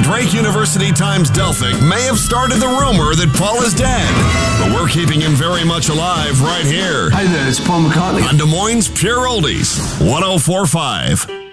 Drake University Times Delphic may have started the rumor that Paul is dead, but we're keeping him very much alive right here. Hi there, it's Paul McCartney. On Des Moines Pure Oldies, 104.5.